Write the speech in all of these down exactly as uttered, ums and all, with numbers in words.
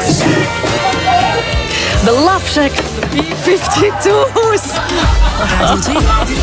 De Love Shack van de B vijfentwintig's. Radio twee.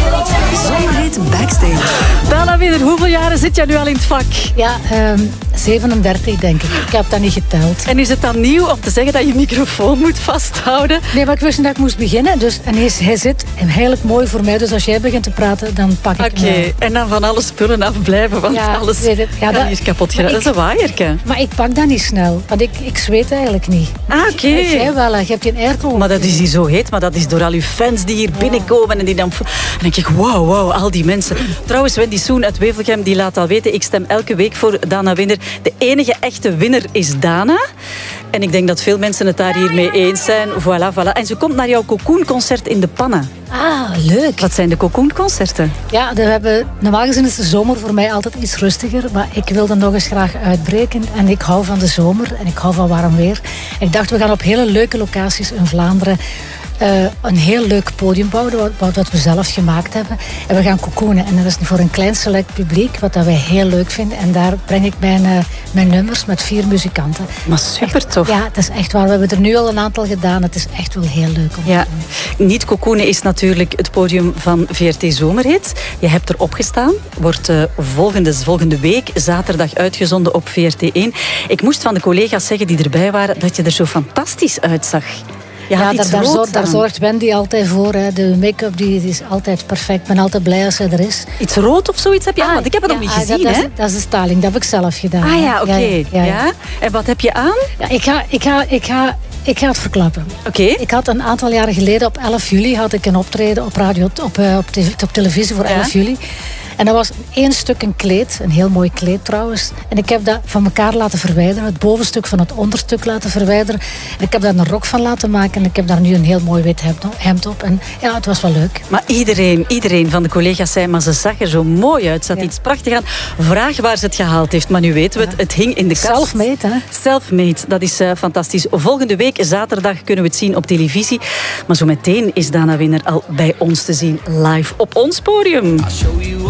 Zomerhit Backstage. Dana Winner, hoeveel jaren zit jij nu al in het vak? Ja, um, zevenendertig denk ik. Ik heb dat niet geteld. En is het dan nieuw om te zeggen dat je microfoon moet vasthouden? Nee, maar ik wist niet dat ik moest beginnen. Dus, en hij, hij zit eigenlijk mooi voor mij. Dus als jij begint te praten, dan pak ik Oké, okay. En dan van alle spullen afblijven, want ja, alles weet het. Ja, dat, is kapot gedaan. Dat is een waaierke. Maar ik pak dat niet snel, want ik, ik zweet eigenlijk niet. Ah, oké. Okay. Jij wel, je hebt een airco. Maar dat is hier zo heet, maar dat is door al uw fans die hier ja. binnenkomen en die dan... En dan denk ik, wauw, wauw, al die mensen. Trouwens, Wendy Soen uit Wevelgem, die laat al weten, ik stem elke week voor Dana Winner. De enige echte winnaar is Dana. En ik denk dat veel mensen het daar hiermee eens zijn. Voilà, voilà. En ze komt naar jouw Cocoon-concert in de Pannen. Ah, leuk. Wat zijn de Cocoon-concerten? Ja, we hebben, normaal gezien is de zomer voor mij altijd iets rustiger. Maar ik wilde nog eens graag uitbreken. En ik hou van de zomer en ik hou van warm weer. En ik dacht, we gaan op hele leuke locaties in Vlaanderen Uh, een heel leuk podium bouwen, wat, wat we zelf gemaakt hebben. En we gaan cocoonen. En dat is voor een klein select publiek, wat dat wij heel leuk vinden. En daar breng ik mijn, uh, mijn nummers met vier muzikanten. Maar super tof. Ja, het is echt waar. We hebben er nu al een aantal gedaan. Het is echt wel heel leuk om ja. te doen. Niet cocoonen is natuurlijk het podium van V R T Zomerhit. Je hebt erop gestaan. Wordt uh, volgende, volgende week zaterdag uitgezonden op V R T één. Ik moest van de collega's zeggen die erbij waren dat je er zo fantastisch uitzag. Ja, daar, daar, zorgt, daar zorgt Wendy altijd voor. Hè. De make-up die, die is altijd perfect. Ik ben altijd blij als ze er is. Iets rood of zoiets heb je ah, aan? Want ik heb het ja, nog niet ah, gezien. Dat, hè? dat, is, dat is de styling. Dat heb ik zelf gedaan. Ah ja, oké. Okay. Ja, ja, ja. ja. En wat heb je aan? Ja, ik, ga, ik, ga, ik, ga, ik ga het verklappen. Oké. Okay. Ik had een aantal jaren geleden, op elf juli, had ik een optreden op, radio, op, uh, op, tv, op televisie voor ja. elf juli. En dat was één stuk een kleed, een heel mooi kleed trouwens. En ik heb dat van elkaar laten verwijderen. Het bovenstuk van het onderstuk laten verwijderen. En ik heb daar een rok van laten maken. En ik heb daar nu een heel mooi wit hemd op. En ja, het was wel leuk. Maar iedereen, iedereen van de collega's zei, maar ze zag er zo mooi uit. Ze had ja. iets prachtig aan. Vraag waar ze het gehaald heeft. Maar nu weten we het. Ja. Het hing in de kast. Self-made, hè? Self-made, dat is uh, fantastisch. Volgende week, zaterdag, kunnen we het zien op televisie. Maar zo meteen is Dana Winner al bij ons te zien. Live op ons podium.